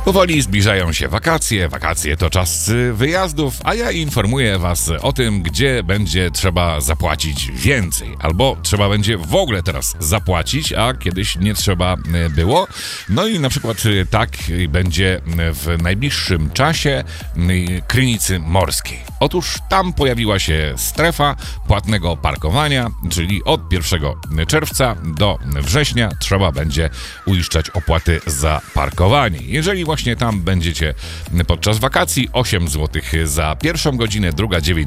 Powoli zbliżają się wakacje. Wakacje to czas wyjazdów, a ja informuję was o tym, gdzie będzie trzeba zapłacić więcej. Albo trzeba będzie w ogóle teraz zapłacić, a kiedyś nie trzeba było. No i na przykład tak będzie w najbliższym czasie Krynicy Morskiej. Otóż tam pojawiła się strefa płatnego parkowania, czyli od 1 czerwca do września trzeba będzie uiszczać opłaty za parkowanie. Jeżeli właśnie tam będziecie podczas wakacji, 8 zł za pierwszą godzinę, druga 9